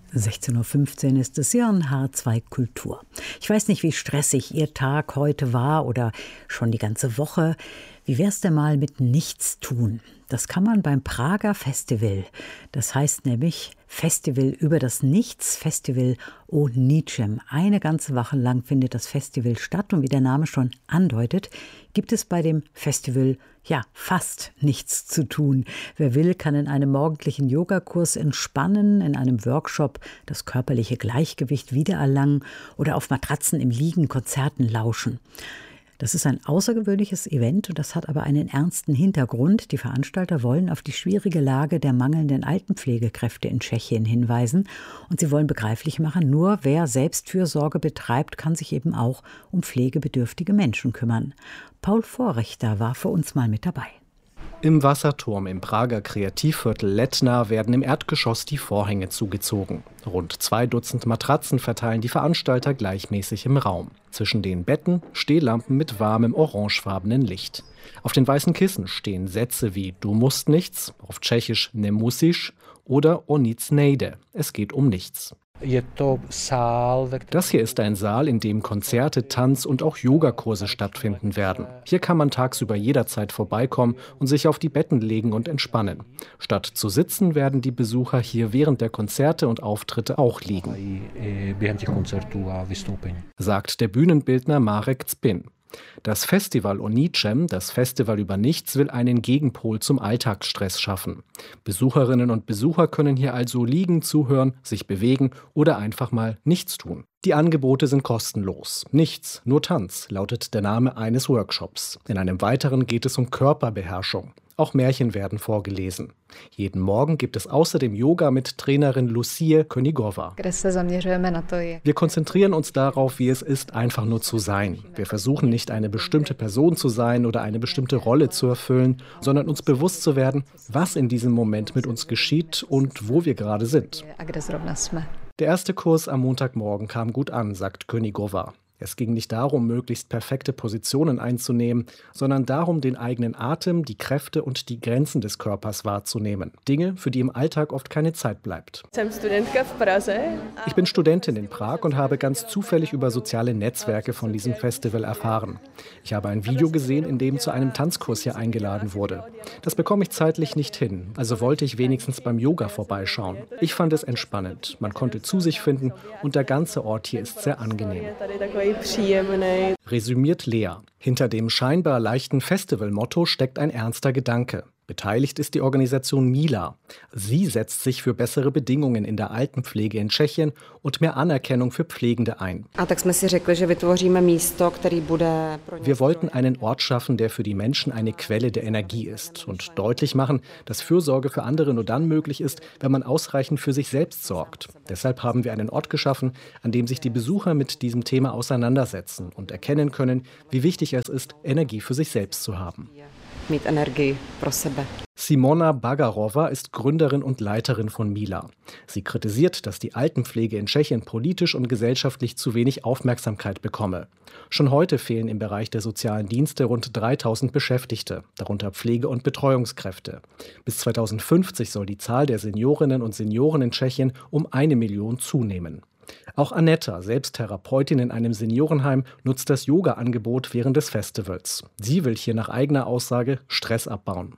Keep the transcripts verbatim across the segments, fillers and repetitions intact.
sechzehn Uhr fünfzehn ist es hier in H zwei Kultur. Ich weiß nicht, wie stressig Ihr Tag heute war oder schon die ganze Woche. Wie wär's denn mal mit Nichtstun? Das kann man beim Prager Festival. Das heißt nämlich Festival über das Nichts, Festival o ničem. Eine ganze Woche lang findet das Festival statt und wie der Name schon andeutet, gibt es bei dem Festival ja fast nichts zu tun. Wer will, kann in einem morgendlichen Yogakurs entspannen, in einem Workshop das körperliche Gleichgewicht wiedererlangen oder auf Matratzen im Liegen Konzerten lauschen. Das ist ein außergewöhnliches Event und das hat aber einen ernsten Hintergrund. Die Veranstalter wollen auf die schwierige Lage der mangelnden Altenpflegekräfte in Tschechien hinweisen und sie wollen begreiflich machen, nur wer Selbstfürsorge betreibt, kann sich eben auch um pflegebedürftige Menschen kümmern. Paul Vorrichter war für uns mal mit dabei. Im Wasserturm im Prager Kreativviertel Letna werden im Erdgeschoss die Vorhänge zugezogen. Rund zwei Dutzend Matratzen verteilen die Veranstalter gleichmäßig im Raum. Zwischen den Betten Stehlampen mit warmem orangefarbenen Licht. Auf den weißen Kissen stehen Sätze wie „Du musst nichts", auf Tschechisch „Ne musiš" oder „O nic nejde", es geht um nichts. Das hier ist ein Saal, in dem Konzerte, Tanz- und auch Yogakurse stattfinden werden. Hier kann man tagsüber jederzeit vorbeikommen und sich auf die Betten legen und entspannen. Statt zu sitzen, werden die Besucher hier während der Konzerte und Auftritte auch liegen, sagt der Bühnenbildner Marek Zpin. Das Festival o ničem, das Festival über Nichts, will einen Gegenpol zum Alltagsstress schaffen. Besucherinnen und Besucher können hier also liegen, zuhören, sich bewegen oder einfach mal nichts tun. Die Angebote sind kostenlos. Nichts, nur Tanz, lautet der Name eines Workshops. In einem weiteren geht es um Körperbeherrschung. Auch Märchen werden vorgelesen. Jeden Morgen gibt es außerdem Yoga mit Trainerin Lucie Königova. Wir konzentrieren uns darauf, wie es ist, einfach nur zu sein. Wir versuchen nicht, eine bestimmte Person zu sein oder eine bestimmte Rolle zu erfüllen, sondern uns bewusst zu werden, was in diesem Moment mit uns geschieht und wo wir gerade sind. Der erste Kurs am Montagmorgen kam gut an, sagt Königova. Es ging nicht darum, möglichst perfekte Positionen einzunehmen, sondern darum, den eigenen Atem, die Kräfte und die Grenzen des Körpers wahrzunehmen. Dinge, für die im Alltag oft keine Zeit bleibt. Ich bin Studentin in Prag und habe ganz zufällig über soziale Netzwerke von diesem Festival erfahren. Ich habe ein Video gesehen, in dem zu einem Tanzkurs hier eingeladen wurde. Das bekomme ich zeitlich nicht hin, also wollte ich wenigstens beim Yoga vorbeischauen. Ich fand es entspannend, man konnte zu sich finden und der ganze Ort hier ist sehr angenehm. Resümiert Lea. Hinter dem scheinbar leichten Festivalmotto steckt ein ernster Gedanke. Beteiligt ist die Organisation Mila. Sie setzt sich für bessere Bedingungen in der Altenpflege in Tschechien und mehr Anerkennung für Pflegende ein. Wir wollten einen Ort schaffen, der für die Menschen eine Quelle der Energie ist und deutlich machen, dass Fürsorge für andere nur dann möglich ist, wenn man ausreichend für sich selbst sorgt. Deshalb haben wir einen Ort geschaffen, an dem sich die Besucher mit diesem Thema auseinandersetzen und erkennen können, wie wichtig es ist, Energie für sich selbst zu haben. Mit Energie pro sebe. Simona Bagarova ist Gründerin und Leiterin von Mila. Sie kritisiert, dass die Altenpflege in Tschechien politisch und gesellschaftlich zu wenig Aufmerksamkeit bekomme. Schon heute fehlen im Bereich der sozialen Dienste rund dreitausend Beschäftigte, darunter Pflege- und Betreuungskräfte. Bis zweitausendfünfzig soll die Zahl der Seniorinnen und Senioren in Tschechien um eine Million zunehmen. Auch Aneta, selbst Therapeutin in einem Seniorenheim, nutzt das Yoga-Angebot während des Festivals. Sie will hier nach eigener Aussage Stress abbauen.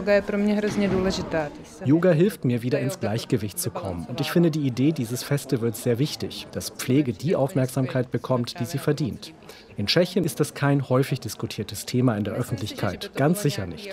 Yoga hilft mir, wieder ins Gleichgewicht zu kommen. Und ich finde die Idee dieses Festivals sehr wichtig, dass Pflege die Aufmerksamkeit bekommt, die sie verdient. In Tschechien ist das kein häufig diskutiertes Thema in der Öffentlichkeit, ganz sicher nicht.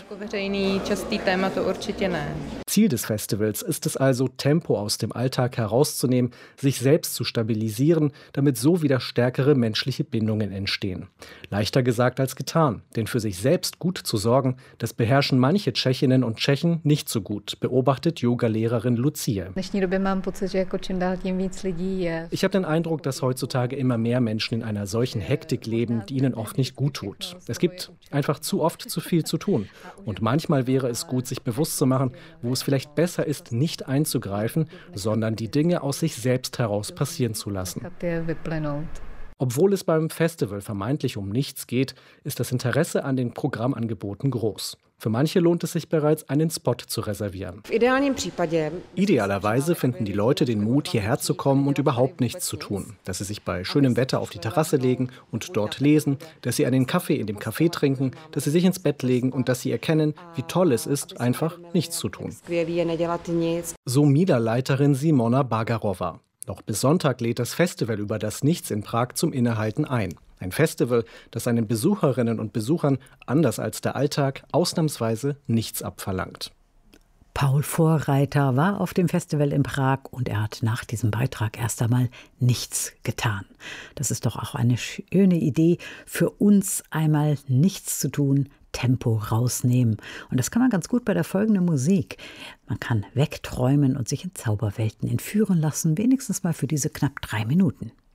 Ziel des Festivals ist es also, Tempo aus dem Alltag herauszunehmen, sich selbst zu stabilisieren, damit so wieder stärkere menschliche Bindungen entstehen. Leichter gesagt als getan, denn für sich selbst gut zu sorgen, das beherrschen manche Tschechinnen und Tschechen nicht so gut, beobachtet Yogalehrerin Lucie. Ich habe den Eindruck, dass heutzutage immer mehr Menschen in einer solchen Hektik leben, die ihnen oft nicht gut tut. Es gibt einfach zu oft zu viel zu tun. Und manchmal wäre es gut, sich bewusst zu machen, wo es vielleicht besser ist, nicht einzugreifen, sondern die Dinge aus sich selbst heraus passieren zu lassen. Obwohl es beim Festival vermeintlich um nichts geht, ist das Interesse an den Programmangeboten groß. Für manche lohnt es sich bereits, einen Spot zu reservieren. Idealerweise finden die Leute den Mut, hierher zu kommen und überhaupt nichts zu tun. Dass sie sich bei schönem Wetter auf die Terrasse legen und dort lesen, dass sie einen Kaffee in dem Café trinken, dass sie sich ins Bett legen und dass sie erkennen, wie toll es ist, einfach nichts zu tun. So Mila-Leiterin Simona Bagarova. Noch bis Sonntag lädt das Festival über das Nichts in Prag zum Innehalten ein. Ein Festival, das seinen Besucherinnen und Besuchern, anders als der Alltag, ausnahmsweise nichts abverlangt. Paul Vorreiter war auf dem Festival in Prag und er hat nach diesem Beitrag erst einmal nichts getan. Das ist doch auch eine schöne Idee, für uns einmal nichts zu tun, Tempo rausnehmen. Und das kann man ganz gut bei der folgenden Musik. Man kann wegträumen und sich in Zauberwelten entführen lassen, wenigstens mal für diese knapp drei Minuten.